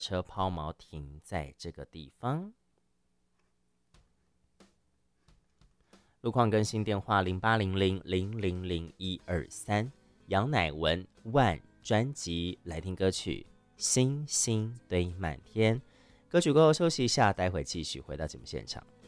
车抛锚停在这个地方。路况更新电话0800000123，杨乃文万专辑来听歌曲星星堆满天。歌曲过后休息一下，待会继续回到节目现场。